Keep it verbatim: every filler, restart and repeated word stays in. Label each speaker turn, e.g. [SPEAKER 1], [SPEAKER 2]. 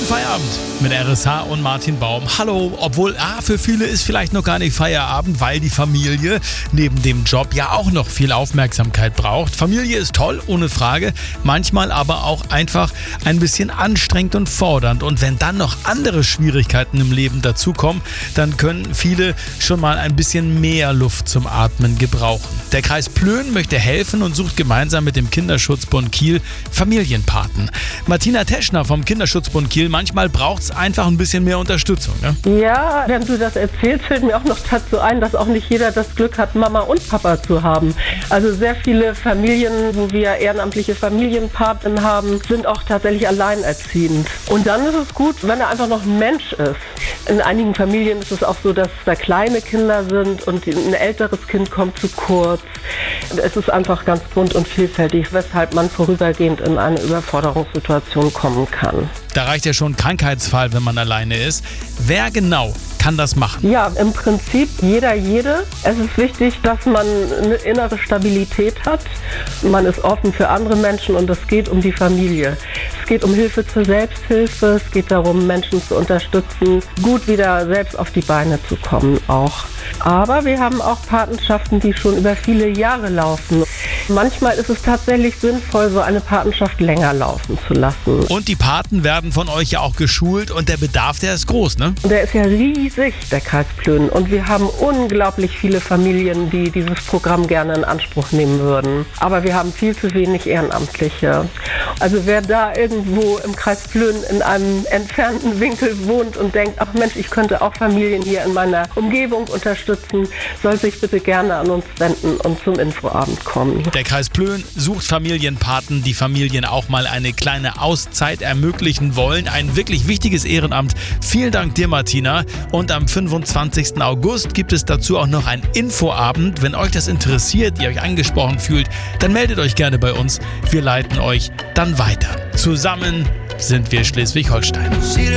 [SPEAKER 1] Feierabend mit R S H und Martin Baum. Hallo, obwohl ah, für viele ist vielleicht noch gar nicht Feierabend, weil die Familie neben dem Job ja auch noch viel Aufmerksamkeit braucht. Familie ist toll, ohne Frage, manchmal aber auch einfach ein bisschen anstrengend und fordernd. Und wenn dann noch andere Schwierigkeiten im Leben dazukommen, dann können viele schon mal ein bisschen mehr Luft zum Atmen gebrauchen. Der Kreis Plön möchte helfen und sucht gemeinsam mit dem Kinderschutzbund Kiel Familienpaten. Martina Teschner vom Kinderschutzbund Kiel, manchmal braucht es einfach ein bisschen mehr Unterstützung, ne?
[SPEAKER 2] Ja, wenn du das erzählst, fällt mir auch noch dazu ein, dass auch nicht jeder das Glück hat, Mama und Papa zu haben. Also sehr viele Familien, wo wir ehrenamtliche Familienpaten haben, sind auch tatsächlich alleinerziehend. Und dann ist es gut, wenn er einfach noch ein Mensch ist. In einigen Familien ist es auch so, dass da kleine Kinder sind und ein älteres Kind kommt zu kurz. Es ist einfach ganz bunt und vielfältig, weshalb man vorübergehend in eine Überforderungssituation kommen kann.
[SPEAKER 1] Da reicht ja schon ein Krankheitsfall, wenn man alleine ist. Wer genau kann das machen?
[SPEAKER 2] Ja, im Prinzip jeder, jede. Es ist wichtig, dass man eine innere Stabilität hat. Man ist offen für andere Menschen und es geht um die Familie. Es geht um Hilfe zur Selbsthilfe. Es geht darum, Menschen zu unterstützen, gut wieder selbst auf die Beine zu kommen auch. Aber wir haben auch Patenschaften, die schon über viele Jahre laufen. Manchmal ist es tatsächlich sinnvoll, so eine Patenschaft länger laufen zu lassen.
[SPEAKER 1] Und die Paten werden von euch ja auch geschult und der Bedarf, der ist groß, ne?
[SPEAKER 2] Der ist ja riesig, der Kreis Plön. Und wir haben unglaublich viele Familien, die dieses Programm gerne in Anspruch nehmen würden. Aber wir haben viel zu wenig Ehrenamtliche. Also wer da irgendwo im Kreis Plön in einem entfernten Winkel wohnt und denkt, ach Mensch, ich könnte auch Familien hier in meiner Umgebung unterstützen, soll sich bitte gerne an uns wenden und zum Infoabend kommen.
[SPEAKER 1] Der Kreis Plön sucht Familienpaten, die Familien auch mal eine kleine Auszeit ermöglichen wollen. Ein wirklich wichtiges Ehrenamt. Vielen Dank dir, Martina. Und am fünfundzwanzigsten August gibt es dazu auch noch einen Infoabend. Wenn euch das interessiert, ihr euch angesprochen fühlt, dann meldet euch gerne bei uns. Wir leiten euch dann weiter. Zusammen sind wir Schleswig-Holstein.